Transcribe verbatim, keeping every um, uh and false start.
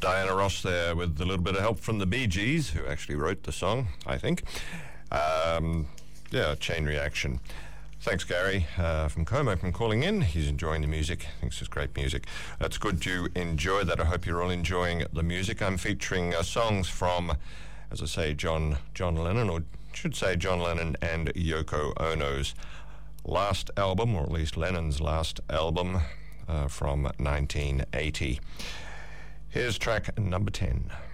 Diana Ross there with a little bit of help from the Bee Gees, who actually wrote the song, I think. Um, yeah, Chain Reaction. Thanks, Gary, uh, from Como, from calling in. He's enjoying the music. Thinks it's great music. That's good you enjoy that. I hope you're all enjoying the music. I'm featuring uh, songs from, as I say, John John Lennon, or should say John Lennon and Yoko Ono's last album, or at least Lennon's last album, uh, from nineteen eighty. Here's track number ten.